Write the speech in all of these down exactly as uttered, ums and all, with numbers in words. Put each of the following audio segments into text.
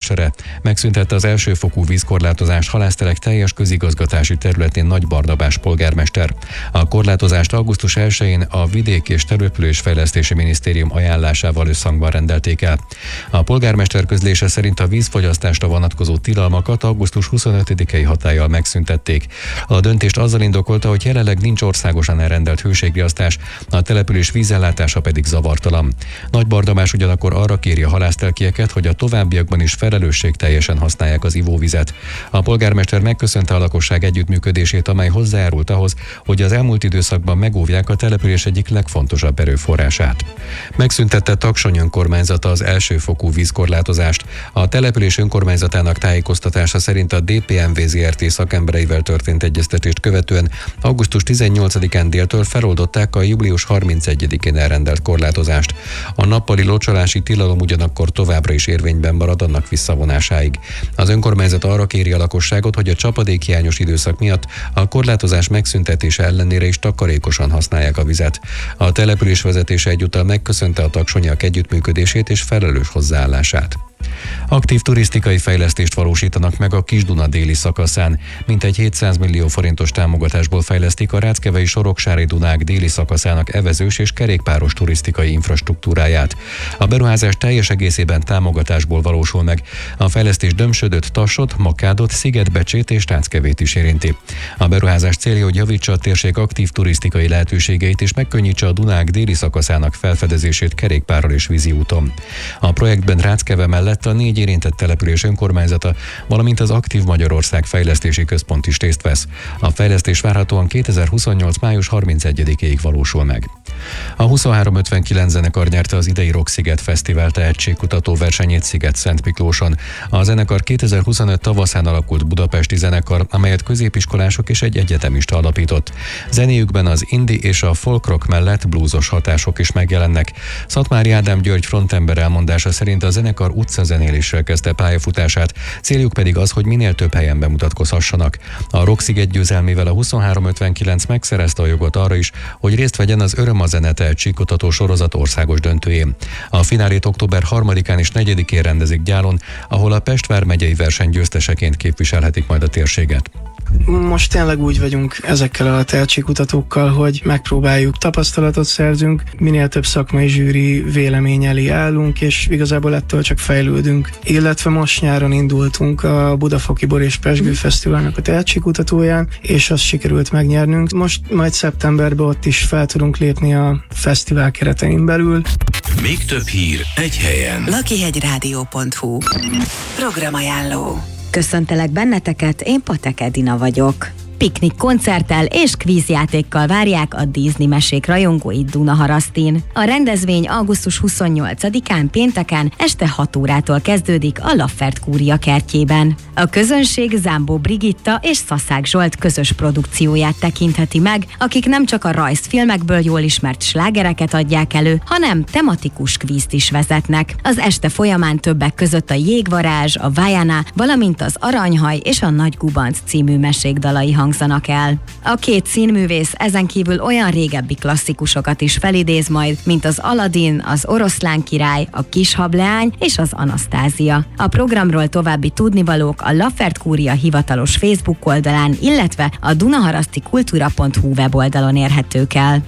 mestere megszüntette az elsőfokú vízkorlátozást halásztelek teljes közigazgatási területén Nagy Barnabás polgármester. A korlátozást augusztus elsején a Vidék- és Településfejlesztési Minisztérium ajánlásával összhangban rendelték el. A polgármester közlése szerint a vízfogyasztásra vonatkozó tilalmakat augusztus huszonötödikei hatállyal megszüntették. A döntést azzal indokolta, hogy jelenleg nincs országosan elrendelt hőségriasztás, a település vízellátása pedig zavartalan. Nagy Barnabás ugyanakkor arra kéri a halásztelkieket, hogy a továbbiakban is felelősségteljesen használják az ivóvizet. A polgármester megköszönte a lakosság együttműködését, amely hozzájárult ahhoz, hogy az elmúlt időszakban megóvják a település egyik legfontosabb erőforrását. Megszüntette Taksony önkormányzata az elsőfokú vízkorlátozást. A település önkormányzatának tájékoztatása szerint a dé pé em vé zé er té szakembereivel történt egyeztetést követően augusztus tizennyolcadikán déltől feloldották a július harmincegyedikén elrendelt korlátozást. A nappali locsolási tilalom ugyanakkor továbbra is érvényben marad annak visszavonásáig. Az önkormányzat arra kéri a lakosságot, hogy a csapadékhiányos időszak miatt a korlátozás megszüntetése ellenére is takarékosan használják a vizet. A település vezetése egyúttal megköszönte a taksonyak együttműködését és felelős hozzáállását. Aktív turisztikai fejlesztést valósítanak meg a Kis-Duna déli szakaszán. Mintegy hétszáz millió forintos támogatásból fejlesztik a Ráckevei Soroksári Dunák déli szakaszának evezős és kerékpáros turisztikai infrastruktúráját. A beruházás teljes egészében támogatásból valósul meg. A fejlesztés Dömsödöt, Tassot, Makádot, Szigetbecsét és Ráckevét is érinti. A beruházás célja, hogy javítsa a térség aktív turisztikai lehetőségeit és megkönnyítse a Dunák déli szakaszának felfedezését kerékpárral és vízi úton. A projektben Ráckeve mellett a négy érintett település önkormányzata, valamint az Aktív Magyarország Fejlesztési Központ is részt vesz. A fejlesztés várhatóan kétezer-huszonnyolc. május harmincegyedikéig valósul meg. A huszonhárom ötvenkilenc zenekar nyerte az idei Rock-sziget Fesztivál tehetségkutató versenyét Sziget-Szent Miklóson. A zenekar kétezer-huszonöt tavaszán alakult budapesti zenekar, amelyet középiskolások és egy egyetemista alapított. Zenéjükben az indie és a folk rock mellett bluesos hatások is megjelennek. Szatmári Ádám György frontember elmondása szerint a zenekar utcazenéléssel kezdte pályafutását, céljuk pedig az, hogy minél több helyen bemutatkozhassanak. A Rock-sziget győzelmével a huszonhárom ötvenkilenc megszerezte a jogot arra is, hogy részt vegyen az Öröm a zene tehetségkutató sorozat országos döntőjén. A finálét október harmadikán és negyedikén rendezik Gyálon, ahol a Pest vármegyei verseny győzteseként képviselhetik majd a térséget. Most tényleg úgy vagyunk ezekkel a tehetségkutatókkal, hogy megpróbáljuk, tapasztalatot szerzünk, minél több szakmai zsűri vélemény elé állunk, és igazából ettől csak fejlődünk. Illetve most nyáron indultunk a Budafoki Bor és Pezsgő Fesztiválnak a tehetségkutatóján, és azt sikerült megnyernünk. Most majd szeptemberben ott is fel tudunk lépni a fesztivál keretein belül. Még több hír egy helyen. lakihegyrádió pont hu Programajánló. Köszöntelek benneteket, én Patek Edina vagyok. Piknik koncerttel és kvízjátékkal várják a Disney mesék rajongóit Dunaharasztin. A rendezvény augusztus huszonnyolcadikán pénteken este hat órától kezdődik a Laffert Kúria kertjében. A közönség Zámbó Brigitta és Szaszák Zsolt közös produkcióját tekintheti meg, akik nem csak a rajzfilmekből jól ismert slágereket adják elő, hanem tematikus kvízt is vezetnek. Az este folyamán többek között a Jégvarázs, a Vajana, valamint az Aranyhaj és a Nagy Gubanc című mesék dalai hangzanak el. A két színművész ezen kívül olyan régebbi klasszikusokat is felidéz majd, mint az Aladin, az Oroszlán király, a Kis hableány és az Anasztázia. A programról további tudnivalók a Laffert Kúria hivatalos Facebook oldalán, illetve a dunaharaszti kultúra pont hu weboldalon érhetők el.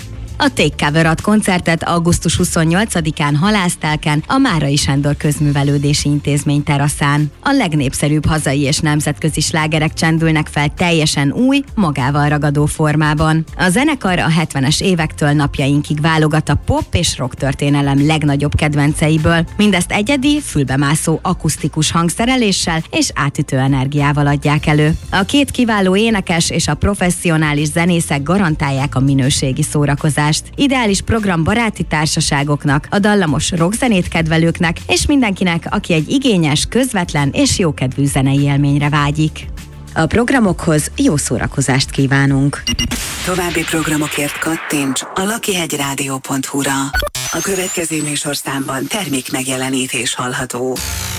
A Take Cover ad koncertet augusztus huszonnyolcadikán Halásztelken a Márai Sándor Közművelődési Intézmény teraszán. A legnépszerűbb hazai és nemzetközi slágerek csendülnek fel teljesen új, magával ragadó formában. A zenekar a hetvenes évektől napjainkig válogat a pop és rock történelem legnagyobb kedvenceiből. Mindezt egyedi, fülbemászó akusztikus hangszereléssel és átütő energiával adják elő. A két kiváló énekes és a professzionális zenészek garantálják a minőségi szórakozást. Ideális program baráti társaságoknak, a dallamos rockzenét kedvelőknek és mindenkinek, aki egy igényes, közvetlen és jókedvű zenei élményre vágyik. A programokhoz jó szórakozást kívánunk! További programokért kattints a lakihegyrádió pont hu-ra. A következő műsorszámban termék megjelenítés hallható.